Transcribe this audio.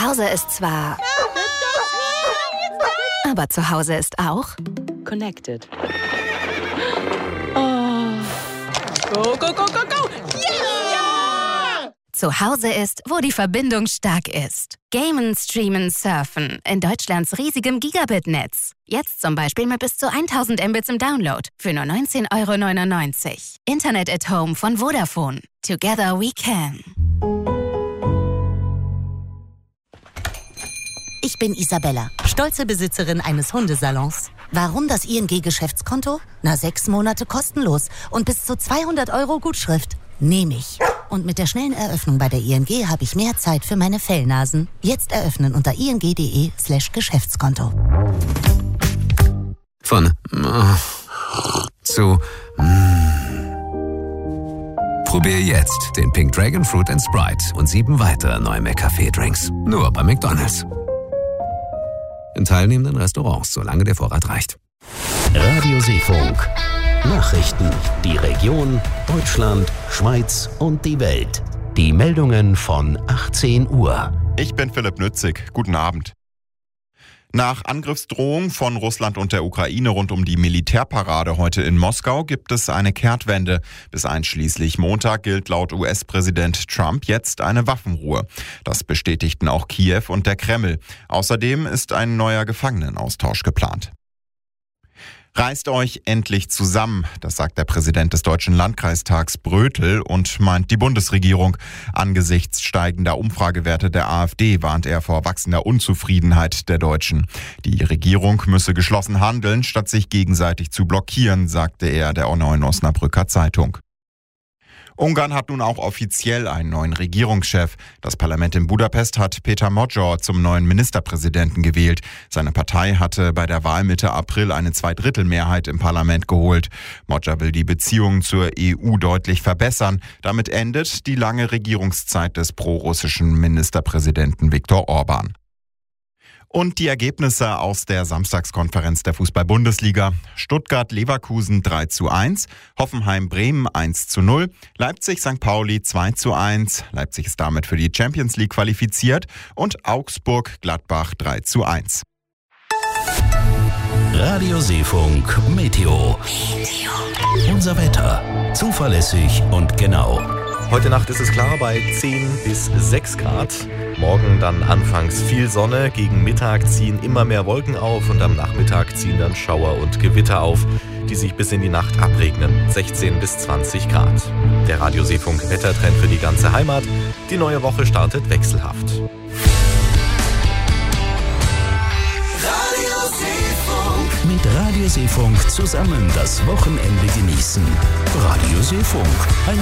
Hause ist zwar... Aber zu Hause ist auch... Connected. Oh. Go, go, go, go, go! Yeah! Zu Hause ist, wo die Verbindung stark ist. Gamen, streamen, surfen. In Deutschlands riesigem Gigabit-Netz. Jetzt zum Beispiel mit bis zu 1000 Mbits im Download. Für nur 19,99 €. Internet at Home von Vodafone. Together we can. Ich bin Isabella, stolze Besitzerin eines Hundesalons. Warum das ING-Geschäftskonto? 6 Monate kostenlos und bis zu 200 € Gutschrift. Nehme ich. Und mit der schnellen Eröffnung bei der ING habe ich mehr Zeit für meine Fellnasen. Jetzt eröffnen unter ing.de/Geschäftskonto. Von zu Probier jetzt den Pink Dragon Fruit & Sprite und 7 weitere neue McCafé-Drinks. Nur bei McDonald's. In teilnehmenden Restaurants, solange der Vorrat reicht. Radio Seefunk. Nachrichten, die Region, Deutschland, Schweiz und die Welt. Die Meldungen von 18 Uhr. Ich bin Philipp Nützig. Guten Abend. Nach Angriffsdrohung von Russland und der Ukraine rund um die Militärparade heute in Moskau gibt es eine Kehrtwende. Bis einschließlich Montag gilt laut US-Präsident Trump jetzt eine Waffenruhe. Das bestätigten auch Kiew und der Kreml. Außerdem ist ein neuer Gefangenenaustausch geplant. Reißt euch endlich zusammen, das sagt der Präsident des Deutschen Landkreistags Brötel und meint die Bundesregierung. Angesichts steigender Umfragewerte der AfD warnt er vor wachsender Unzufriedenheit der Deutschen. Die Regierung müsse geschlossen handeln, statt sich gegenseitig zu blockieren, sagte er der Neuen Osnabrücker Zeitung. Ungarn hat nun auch offiziell einen neuen Regierungschef. Das Parlament in Budapest hat Péter Magyar zum neuen Ministerpräsidenten gewählt. Seine Partei hatte bei der Wahl Mitte April eine Zweidrittelmehrheit im Parlament geholt. Magyar will die Beziehungen zur EU deutlich verbessern. Damit endet die lange Regierungszeit des prorussischen Ministerpräsidenten Viktor Orban. Und die Ergebnisse aus der Samstagskonferenz der Fußball-Bundesliga. Stuttgart-Leverkusen 3:1, Hoffenheim-Bremen 1:0, Leipzig-St. Pauli 2:1, Leipzig ist damit für die Champions League qualifiziert und Augsburg-Gladbach 3:1. Radio Seefunk Meteo. Unser Wetter. Zuverlässig und genau. Heute Nacht ist es klar bei 10 bis 6 Grad. Morgen dann anfangs viel Sonne, gegen Mittag ziehen immer mehr Wolken auf und am Nachmittag ziehen dann Schauer und Gewitter auf, die sich bis in die Nacht abregnen. 16 bis 20 Grad. Der Radio Seefunk Wettertrend für die ganze Heimat. Die neue Woche startet wechselhaft. Mit Radio Seefunk zusammen das Wochenende genießen. Radio Seefunk, ein